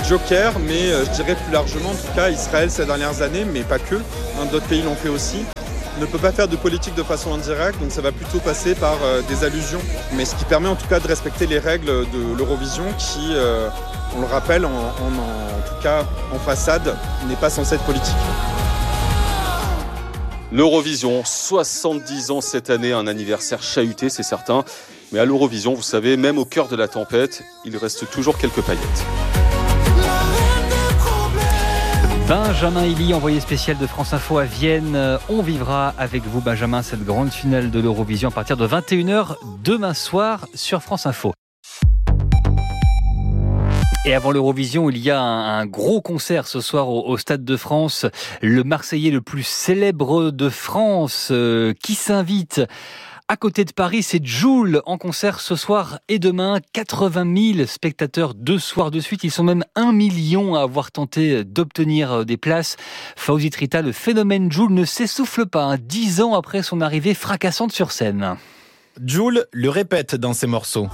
joker, mais je dirais plus largement, en tout cas, Israël ces dernières années, mais pas que, d'autres pays l'ont fait aussi, ne peut pas faire de politique de façon indirecte, donc ça va plutôt passer par des allusions. Mais ce qui permet en tout cas de respecter les règles de l'Eurovision qui, on le rappelle, en tout cas en façade, n'est pas censée être politique. L'Eurovision, 70 ans cette année, un anniversaire chahuté, c'est certain. Mais à l'Eurovision, vous savez, même au cœur de la tempête, il reste toujours quelques paillettes. Benjamin Hilly, envoyé spécial de France Info à Vienne. On vivra avec vous, Benjamin, cette grande finale de l'Eurovision à partir de 21h demain soir sur France Info. Et avant l'Eurovision, il y a un gros concert ce soir au Stade de France. Le Marseillais le plus célèbre de France qui s'invite à côté de Paris, c'est Jul en concert ce soir et demain. 80 000 spectateurs 2 soirs de suite. Ils sont même 1 million à avoir tenté d'obtenir des places. Fawzi Trita, le phénomène Jul ne s'essouffle pas, 10 ans après son arrivée fracassante sur scène. Jul le répète dans ses morceaux.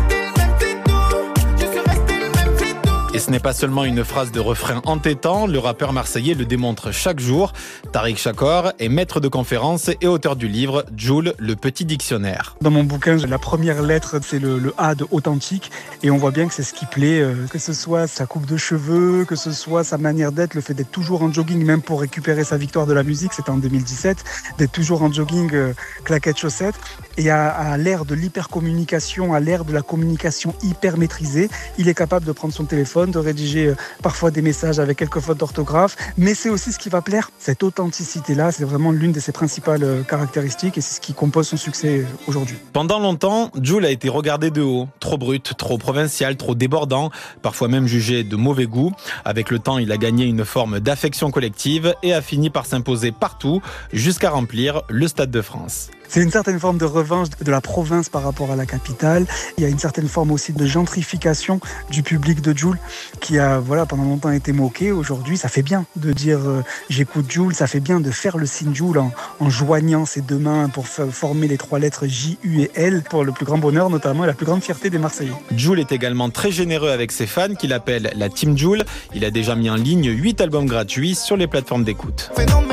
Et ce n'est pas seulement une phrase de refrain entêtant, le rappeur marseillais le démontre chaque jour. Tariq Shakor est maître de conférence et auteur du livre Jul, le petit dictionnaire. Dans mon bouquin, la première lettre, c'est le A de authentique. Et on voit bien que c'est ce qui plaît, que ce soit sa coupe de cheveux, que ce soit sa manière d'être, le fait d'être toujours en jogging, même pour récupérer sa victoire de la musique, c'était en 2017, d'être toujours en jogging, claquettes, chaussettes. Et à l'ère de l'hypercommunication, à l'ère de la communication hyper maîtrisée, il est capable de prendre son téléphone, de rédiger parfois des messages avec quelques fautes d'orthographe, mais c'est aussi ce qui va plaire. Cette authenticité-là, c'est vraiment l'une de ses principales caractéristiques et c'est ce qui compose son succès aujourd'hui. Pendant longtemps, Jul a été regardé de haut, trop brut, trop provincial, trop débordant, parfois même jugé de mauvais goût. Avec le temps, il a gagné une forme d'affection collective et a fini par s'imposer partout, jusqu'à remplir le Stade de France. C'est une certaine forme de revanche de la province par rapport à la capitale. Il y a une certaine forme aussi de gentrification du public de Jul qui a pendant longtemps été moqué. Aujourd'hui, ça fait bien de dire j'écoute Jul, ça fait bien de faire le signe Jul en joignant ses deux mains pour former les 3 lettres J, U et L pour le plus grand bonheur notamment et la plus grande fierté des Marseillais. Jul est également très généreux avec ses fans qu'il appelle la Team Jul. Il a déjà mis en ligne 8 albums gratuits sur les plateformes d'écoute. Phénomène.